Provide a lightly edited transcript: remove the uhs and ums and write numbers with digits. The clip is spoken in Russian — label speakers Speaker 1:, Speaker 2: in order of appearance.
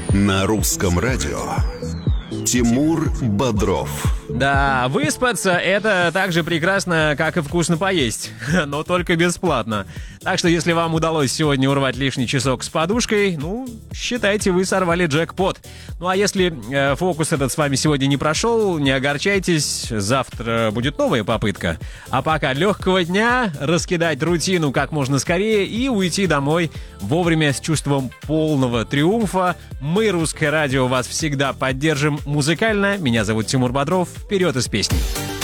Speaker 1: На русском радио Тимур Бодров.
Speaker 2: Да, выспаться — это так же прекрасно, как и вкусно поесть, но только бесплатно. Так что, если вам удалось сегодня урвать лишний часок с подушкой, считайте, вы сорвали джекпот. Ну а если фокус этот с вами сегодня не прошел, не огорчайтесь, завтра будет новая попытка. А пока легкого дня, раскидать рутину как можно скорее и уйти домой вовремя с чувством полного триумфа. Мы, Русское радио, вас всегда поддержим музыкально. Меня зовут Тимур Бодров. Вперед из песни.